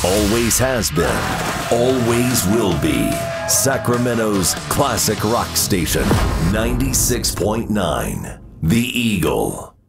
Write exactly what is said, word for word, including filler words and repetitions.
Always has been, always will be. Sacramento's classic rock station, ninety-six point nine, The Eagle.